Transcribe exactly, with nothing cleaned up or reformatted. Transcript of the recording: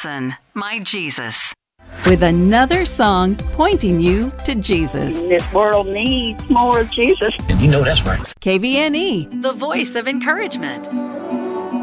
Wilson, My Jesus. With another song pointing you to Jesus. This world needs more of Jesus. And you know that's right. K V N E, The voice of encouragement.